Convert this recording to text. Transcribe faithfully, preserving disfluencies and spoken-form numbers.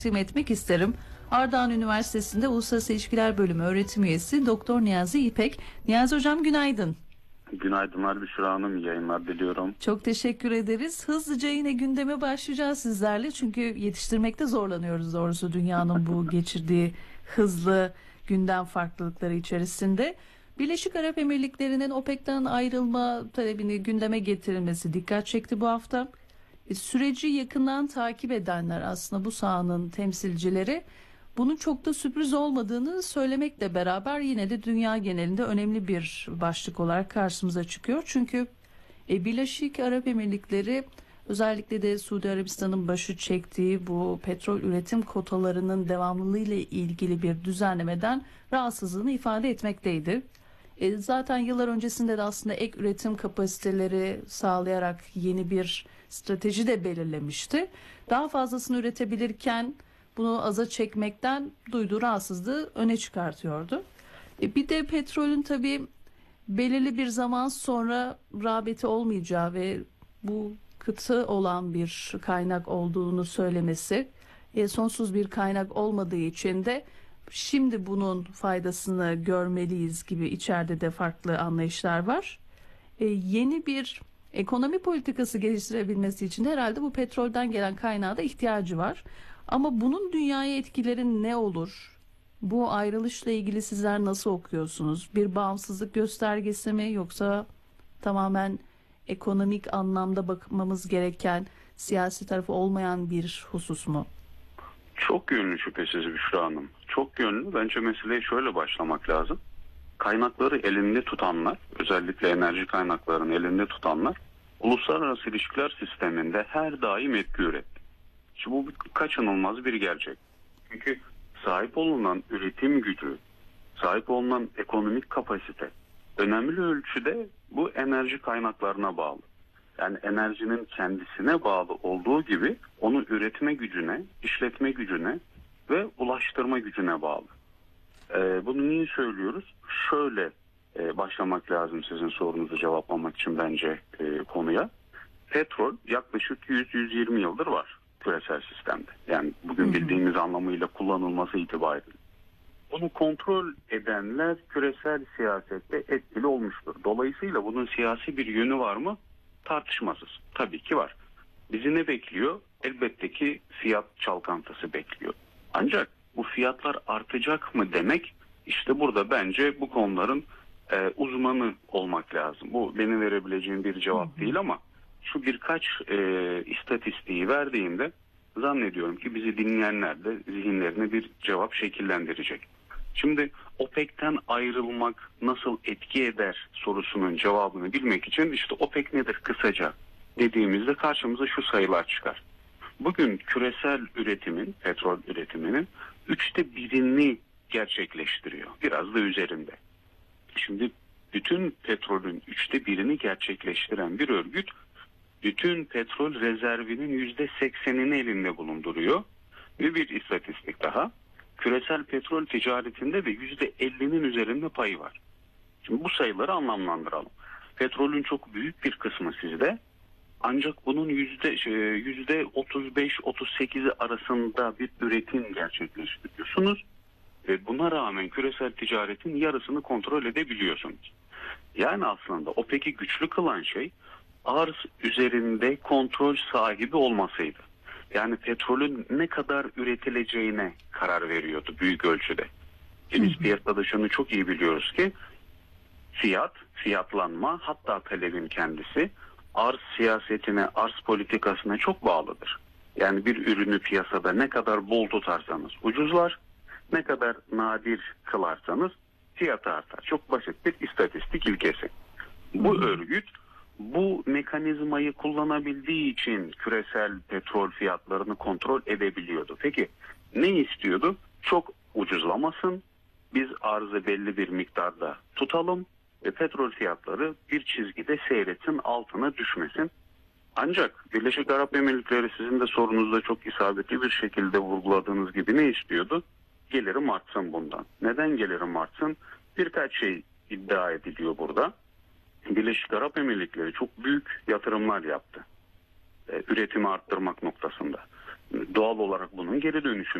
takdim etmek isterim. Ardahan Üniversitesi'nde Uluslararası İlişkiler Bölümü öğretim üyesi Doktor Niyazi İpek. Niyazi Hocam günaydın. Günaydınlar Büşra Hanım, iyi yayınlar diliyorum. Çok teşekkür ederiz. Hızlıca yine gündeme başlayacağız sizlerle. Çünkü yetiştirmekte zorlanıyoruz doğrusu dünyanın bu geçirdiği hızlı gündem farklılıkları içerisinde. Birleşik Arap Emirlikleri'nin OPEC'ten ayrılma talebini gündeme getirilmesi dikkat çekti bu hafta. E, süreci yakından takip edenler aslında bu sahanın temsilcileri bunun çok da sürpriz olmadığını söylemekle beraber yine de dünya genelinde önemli bir başlık olarak karşımıza çıkıyor. Çünkü e, Birleşik Arap Emirlikleri özellikle de Suudi Arabistan'ın başı çektiği bu petrol üretim kotalarının devamlılığı ile ilgili bir düzenlemeden rahatsızlığını ifade etmekteydi. E, zaten yıllar öncesinde de aslında ek üretim kapasiteleri sağlayarak yeni bir strateji de belirlemişti. Daha fazlasını üretebilirken bunu aza çekmekten duyduğu rahatsızlığı öne çıkartıyordu. E, bir de petrolün tabii belirli bir zaman sonra rağbeti olmayacağı ve bu kıtı olan bir kaynak olduğunu söylemesi, e, sonsuz bir kaynak olmadığı için de şimdi bunun faydasını görmeliyiz gibi içeride de farklı anlayışlar var. E, yeni bir ekonomi politikası geliştirebilmesi için herhalde bu petrolden gelen kaynağa da ihtiyacı var. Ama bunun dünyaya etkileri ne olur? Bu ayrılışla ilgili sizler nasıl okuyorsunuz? Bir bağımsızlık göstergesi mi yoksa tamamen ekonomik anlamda bakmamız gereken siyasi tarafı olmayan bir husus mu? Çok yönlü şüphesiz Büşra Hanım. Çok yönlü. Bence meseleye şöyle başlamak lazım. Kaynakları elinde tutanlar, özellikle enerji kaynaklarını elinde tutanlar, uluslararası ilişkiler sisteminde her daim etki üretti. Şimdi bu kaçınılmaz bir gerçek. Çünkü sahip olunan üretim gücü, sahip olunan ekonomik kapasite önemli ölçüde bu enerji kaynaklarına bağlı. Yani enerjinin kendisine bağlı olduğu gibi onu üretme gücüne, işletme gücüne ve ulaştırma gücüne bağlı. Ee, bunu niye söylüyoruz? Şöyle e, başlamak lazım sizin sorunuzu cevaplamak için bence e, konuya. Petrol yaklaşık yüz yüz yirmi yıldır var küresel sistemde. Yani bugün bildiğimiz anlamıyla kullanılması itibariyle. Bunu kontrol edenler küresel siyasette etkili olmuştur. Dolayısıyla bunun siyasi bir yönü var mı? Tartışmasız. Tabii ki var. Bizi ne bekliyor? Elbette ki fiyat çalkantısı bekliyor. Ancak bu fiyatlar artacak mı demek, işte burada bence bu konuların e, uzmanı olmak lazım. Bu benim verebileceğim bir cevap değil ama şu birkaç e, istatistiği verdiğimde zannediyorum ki bizi dinleyenler de zihinlerine bir cevap şekillendirecek. Şimdi OPEC'ten ayrılmak nasıl etki eder sorusunun cevabını bilmek için işte OPEC nedir kısaca dediğimizde karşımıza şu sayılar çıkar. Bugün küresel üretimin, petrol üretiminin üçte birini gerçekleştiriyor. Biraz da üzerinde. Şimdi bütün petrolün üçte birini gerçekleştiren bir örgüt bütün petrol rezervinin yüzde seksenini elinde bulunduruyor. Ve bir istatistik daha. Küresel petrol ticaretinde de yüzde ellinin üzerinde payı var. Şimdi bu sayıları anlamlandıralım. Petrolün çok büyük bir kısmı sizde. Ancak bunun yüzde yüzde otuz beş otuz sekizi arasında bir üretim gerçekleştiriyorsunuz. Ve buna rağmen küresel ticaretin yarısını kontrol edebiliyorsunuz. Yani aslında OPEC'i güçlü kılan şey arz üzerinde kontrol sahibi olmasıydı. Yani petrolün ne kadar üretileceğine karar veriyordu büyük ölçüde. E biz piyasada şunu çok iyi biliyoruz ki fiyat, fiyatlanma hatta talebin kendisi arz siyasetine, arz politikasına çok bağlıdır. Yani bir ürünü piyasada ne kadar bol tutarsanız ucuzlar, ne kadar nadir kılarsanız fiyatı artar. Çok basit bir istatistik ilkesi. Bu örgüt bu mekanizmayı kullanabildiği için küresel petrol fiyatlarını kontrol edebiliyordu. Peki ne istiyordu? Çok ucuzlamasın, biz arzı belli bir miktarda tutalım ve petrol fiyatları bir çizgide seyretsin, altına düşmesin. Ancak Birleşik Arap Emirlikleri sizin de sorunuzda çok isabetli bir şekilde vurguladığınız gibi ne istiyordu? Gelirim artsın bundan. Neden gelirim artsın? Birkaç şey iddia ediliyor burada. Birleşik Arap Emirlikleri çok büyük yatırımlar yaptı. Ee, üretimi arttırmak noktasında. doğal olarak bunun geri dönüşüm